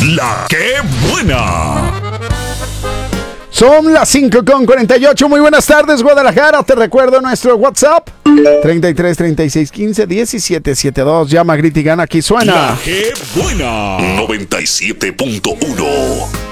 La que buena. Son las 5:48. Muy buenas tardes, Guadalajara. Te recuerdo nuestro WhatsApp: 33 36 15 17 72. Llama, grita y gana. Aquí suena La que buena. 97.1.